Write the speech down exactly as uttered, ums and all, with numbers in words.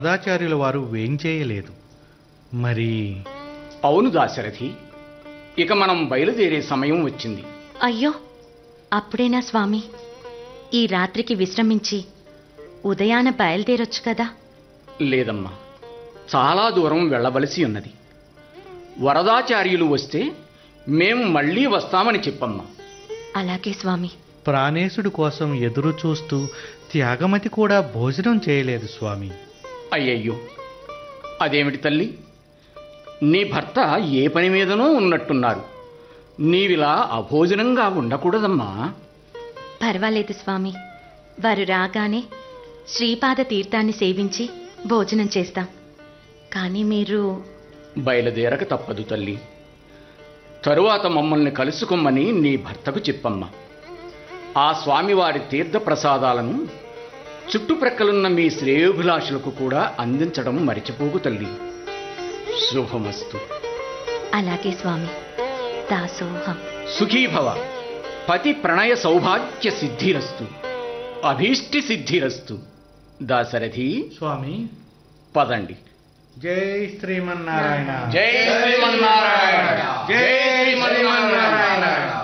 సదాచార్యుల వారు వేంచేయలేదు. మరి అవును దాశరథి, ఇక మనం బయలుదేరే సమయం వచ్చింది. అయ్యో, అప్పుడేనా స్వామి? ఈ రాత్రికి విశ్రమించి ఉదయాన బయలుదేరొచ్చు కదా. లేదమ్మా, చాలా దూరం వెళ్ళవలసి ఉన్నది. వరదాచార్యులు వస్తే మేము మళ్ళీ వస్తామని చెప్పమ్మా. అలాగే స్వామి. ప్రాణేశుడి కోసం ఎదురు చూస్తూ త్యాగమతి కూడా భోజనం చేయలేదు స్వామి. అయ్యయ్యో, అదేమిటి తల్లి, నీ భర్త ఏ పని మీదనో ఉన్నట్టున్నారు. నీవిలా అభోజనంగా ఉండకూడదమ్మా. పర్వాలేదు స్వామి, వారు రాగానే శ్రీపాద తీర్థాన్ని సేవించి భోజనం చేస్తాం. కానీ మీరు బయలుదేరక తప్పదు తల్లి. తరువాత మమ్మల్ని కలుసుకోమని నీ భర్తకు చెప్పమ్మా. ఆ స్వామివారి తీర్థ ప్రసాదాలను చుట్టుప్రక్కలున్న మీ శ్రేయోభిలాషులకు కూడా అందించడం మరిచిపోకు తల్లి. శుభమస్తు. అలాగే స్వామి. దాసోహం. సుఖీభవ. పతి ప్రణయ సౌభాగ్య సిద్ధిరస్తు. అభీష్టి సిద్ధిరస్తు. దాశరథి స్వామి, పదండి. జై శ్రీమన్నారాయణ. జై శ్రీమన్నారాయణ. జై శ్రీమన్నారాయణ.